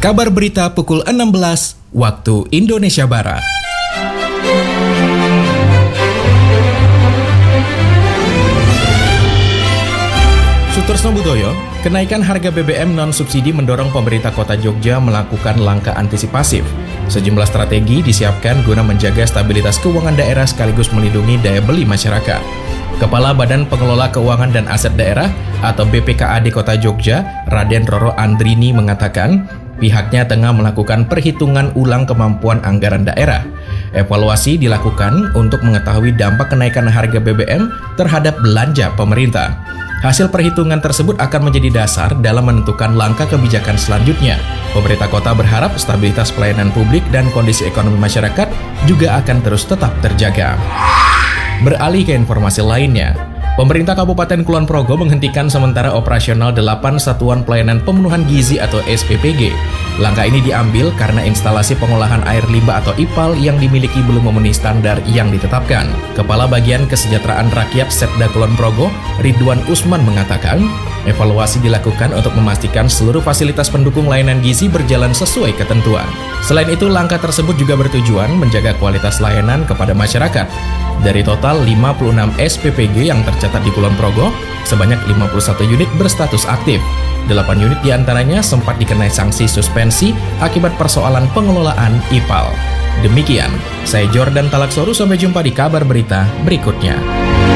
Kabar berita pukul 16 waktu Indonesia Barat. Sutorsno Budoyo, kenaikan harga BBM non-subsidi mendorong pemerintah Kota Jogja melakukan langkah antisipasif. Sejumlah strategi disiapkan guna menjaga stabilitas keuangan daerah sekaligus melindungi daya beli masyarakat. Kepala Badan Pengelola Keuangan dan Aset Daerah atau BPKAD Kota Jogja, Raden Roro Andrini mengatakan, pihaknya tengah melakukan perhitungan ulang kemampuan anggaran daerah. Evaluasi dilakukan untuk mengetahui dampak kenaikan harga BBM terhadap belanja pemerintah. Hasil perhitungan tersebut akan menjadi dasar dalam menentukan langkah kebijakan selanjutnya. Pemerintah kota berharap stabilitas pelayanan publik dan kondisi ekonomi masyarakat juga akan terus tetap terjaga. Beralih ke informasi lainnya, pemerintah Kabupaten Kulon Progo menghentikan sementara operasional 8 Satuan Pelayanan Pemenuhan Gizi atau SPPG. Langkah ini diambil karena instalasi pengolahan air limbah atau IPAL yang dimiliki belum memenuhi standar yang ditetapkan. Kepala Bagian Kesejahteraan Rakyat Setda Kulon Progo, Ridwan Usman mengatakan, evaluasi dilakukan untuk memastikan seluruh fasilitas pendukung layanan gizi berjalan sesuai ketentuan. Selain itu, langkah tersebut juga bertujuan menjaga kualitas layanan kepada masyarakat. Dari total 56 SPPG yang tercatat di Kulon Progo, sebanyak 51 unit berstatus aktif. 8 unit diantaranya sempat dikenai sanksi suspensi akibat persoalan pengelolaan IPAL. Demikian, saya Jordan Talaksoru, sampai jumpa di kabar berita berikutnya.